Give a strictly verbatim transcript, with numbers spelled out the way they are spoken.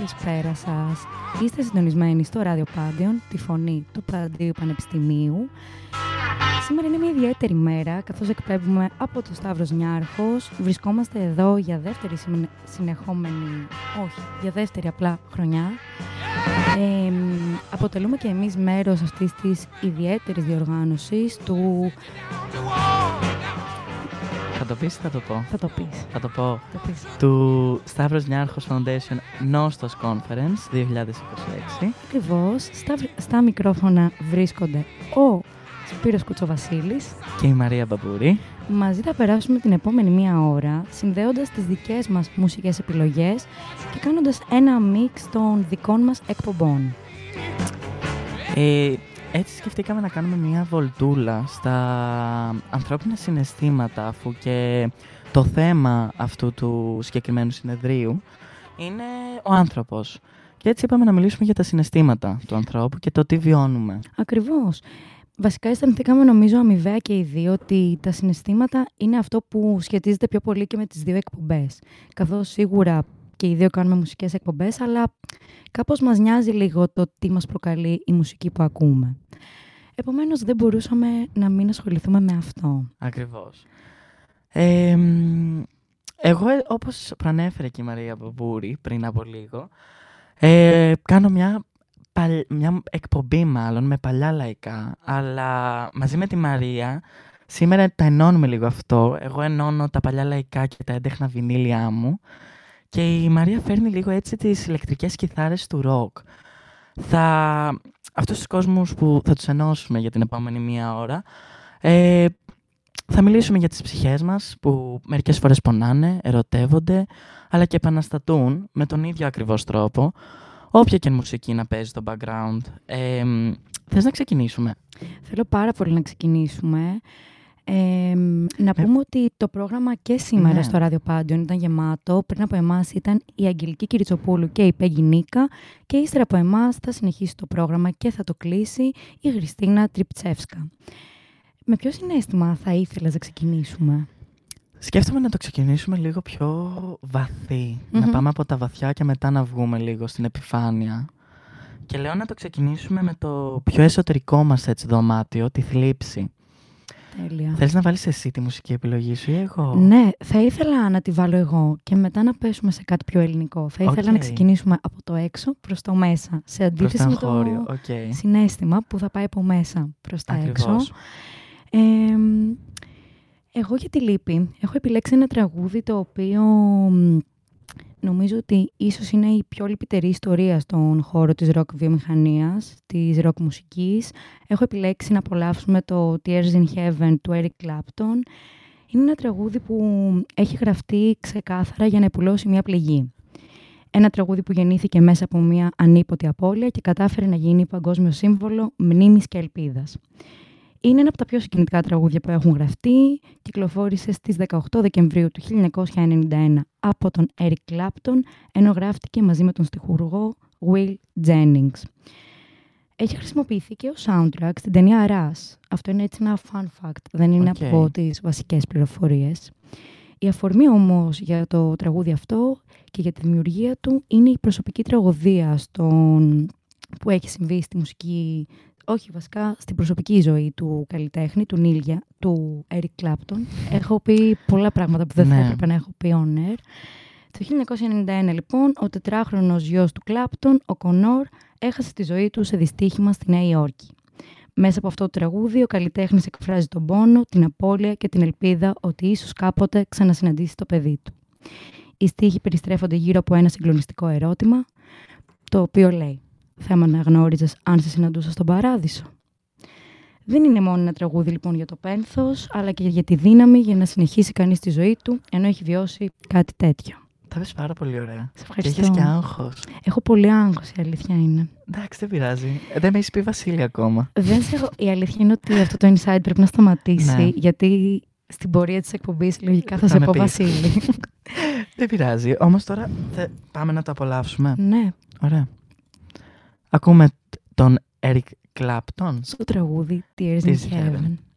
καλησπέρα σας. Είστε συντονισμένοι στο Ράδιο Πάντεων, τη φωνή του Παντίου Πανεπιστημίου. Σήμερα είναι μια ιδιαίτερη μέρα, καθώς εκπέμπουμε από το Σταύρος Νιάρχος. Βρισκόμαστε εδώ για δεύτερη συνεχόμενη, όχι, για δεύτερη απλά χρονιά. Ε, αποτελούμε και εμείς μέρος αυτής της ιδιαίτερης διοργάνωσης του... Θα το πεις ή θα το πω? Θα το πεις. Θα το πω. Το πεις. Του Σταύρος Νιάρχος Foundation Νόστος Conference δύο χιλιάδες είκοσι έξι. Ακριβώς. Στα, στα μικρόφωνα βρίσκονται ο Σπύρος Κουτσοβασίλης και η Μαρία Μπαμπούρη. Μαζί θα περάσουμε την επόμενη μία ώρα, συνδέοντας τις δικές μας μουσικές επιλογές και κάνοντας ένα μίξ των δικών μας εκπομπών. Ε, έτσι σκεφτήκαμε να κάνουμε μία βολτούλα στα ανθρώπινα συναισθήματα, αφού και το θέμα αυτού του συγκεκριμένου συνεδρίου είναι ο άνθρωπος. Και έτσι είπαμε να μιλήσουμε για τα συναισθήματα του ανθρώπου και το τι βιώνουμε. Ακριβώς. Βασικά αισθανθήκαμε νομίζω αμοιβαία και οι δύο ότι τα συναισθήματα είναι αυτό που σχετίζεται πιο πολύ και με τις δύο εκπομπές. Καθώς σίγουρα και οι δύο κάνουμε μουσικές εκπομπές, αλλά κάπως μας νοιάζει λίγο το τι μας προκαλεί η μουσική που ακούμε. Επομένως δεν μπορούσαμε να μην ασχοληθούμε με αυτό. Ακριβώς. Ε, εγώ, όπως προανέφερε και η Μαρία Μπαμπούρη πριν από λίγο, ε, κάνω μια... μια εκπομπή μάλλον με παλιά λαϊκά, αλλά μαζί με τη Μαρία σήμερα τα ενώνουμε λίγο αυτό. Εγώ ενώνω τα παλιά λαϊκά και τα έντεχνα βινίλια μου και η Μαρία φέρνει λίγο έτσι τις ηλεκτρικές κιθάρες του ροκ. Θα... Αυτούς τους κόσμους που θα τους ενώσουμε για την επόμενη μία ώρα, ε, θα μιλήσουμε για τις ψυχές μας που μερικές φορές πονάνε, ερωτεύονται, αλλά και επαναστατούν με τον ίδιο ακριβώς τρόπο. Όποια και μουσική να παίζει στο background. Ε, θες να ξεκινήσουμε? Θέλω πάρα πολύ να ξεκινήσουμε. Ε, να πούμε ε, ότι το πρόγραμμα και σήμερα ναι. στο Ράδιο Πάντεων ήταν γεμάτο. Πριν από εμάς ήταν η Αγγελική Κυριτσοπούλου και η Πέγγι Νίκα. Και ύστερα από εμάς θα συνεχίσει το πρόγραμμα και θα το κλείσει η Χριστίνα Τριπτσεύσκα. Με ποιο συναίσθημα θα ήθελες να ξεκινήσουμε? Σκέφτομαι να το ξεκινήσουμε λίγο πιο βαθύ. Mm-hmm. Να πάμε από τα βαθιά και μετά να βγούμε λίγο στην επιφάνεια. Και λέω να το ξεκινήσουμε με το πιο εσωτερικό μας έτσι δωμάτιο, τη θλίψη. Τέλεια. Θέλεις να βάλεις εσύ τη μουσική επιλογή σου ή εγώ? Ναι, θα ήθελα να τη βάλω εγώ και μετά να πέσουμε σε κάτι πιο ελληνικό. Θα ήθελα okay. να ξεκινήσουμε από το έξω προς το μέσα. Σε αντίθεση με το okay. συναίσθημα που θα πάει από μέσα προς τα Ακριβώς. έξω. Ε, Εγώ για τη λύπη έχω επιλέξει ένα τραγούδι το οποίο νομίζω ότι ίσως είναι η πιο λυπητερή ιστορία στον χώρο της ροκ βιομηχανίας, της ροκ μουσικής. Έχω επιλέξει να απολαύσουμε το Tears in Heaven του Eric Clapton. Είναι ένα τραγούδι που έχει γραφτεί ξεκάθαρα για να επουλώσει μια πληγή. Ένα τραγούδι που γεννήθηκε μέσα από μια ανίποτη απώλεια και κατάφερε να γίνει παγκόσμιο σύμβολο μνήμης και ελπίδας. Είναι ένα από τα πιο συγκινητικά τραγούδια που έχουν γραφτεί. Κυκλοφόρησε στις δεκαοκτώ Δεκεμβρίου του χίλια εννιακόσια ενενήντα ένα από τον Eric Clapton, ενώ γράφτηκε μαζί με τον στιχουργό Will Jennings. Έχει χρησιμοποιηθεί και ως soundtrack στην ταινία Rush. Αυτό είναι έτσι ένα fun fact, δεν είναι okay. από τις βασικές πληροφορίες. Η αφορμή όμως για το τραγούδι αυτό και για τη δημιουργία του είναι η προσωπική τραγωδία στον... που έχει συμβεί στη μουσική... Όχι, βασικά στην προσωπική ζωή του καλλιτέχνη, του Νίλια, του Eric Clapton. Έχω πει πολλά πράγματα που δεν θα έπρεπε να έχω πει on air. Το χίλια εννιακόσια ενενήντα ένα, λοιπόν, ο τετράχρονος γιος του Clapton, ο Κονόρ, έχασε τη ζωή του σε δυστύχημα στη Νέα Υόρκη. Μέσα από αυτό το τραγούδι, ο καλλιτέχνης εκφράζει τον πόνο, την απώλεια και την ελπίδα ότι ίσως κάποτε ξανασυναντήσει το παιδί του. Οι στίχοι περιστρέφονται γύρω από ένα συγκλονιστικό ερώτημα, το οποίο λέει: θα με αναγνώριζες αν σε συναντούσα στον παράδεισο? Δεν είναι μόνο ένα τραγούδι λοιπόν για το πένθος, αλλά και για τη δύναμη για να συνεχίσει κανείς τη ζωή του, ενώ έχει βιώσει κάτι τέτοιο. Τα πες πάρα πολύ ωραία. Σε ευχαριστώ. Και έχεις και άγχος. Έχω πολύ άγχος, η αλήθεια είναι. Εντάξει, δεν πειράζει. Δεν με έχεις πει Βασίλη ακόμα. Δεν σε έχω... Η αλήθεια είναι ότι αυτό το inside πρέπει να σταματήσει, ναι. γιατί στην πορεία της εκπομπής λογικά θα, θα σε πω πεις. Βασίλη. Δεν πειράζει. Όμως τώρα θα... πάμε να το απολαύσουμε. Ναι. Ωραία. Ακούμε τον Eric Clapton στο τραγούδι Tears in Heaven.